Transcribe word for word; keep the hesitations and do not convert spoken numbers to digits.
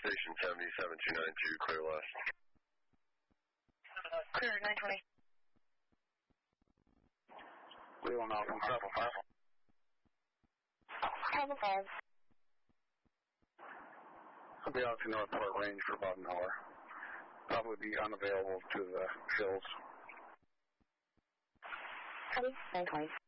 Station seventy-seven two nine two, clear west. Uh, clear nine twenty. Leland off on Travel five. Travel five. I'll be out to Northport Range for about an hour. Probably be unavailable to the hills. Copy, nine twenty.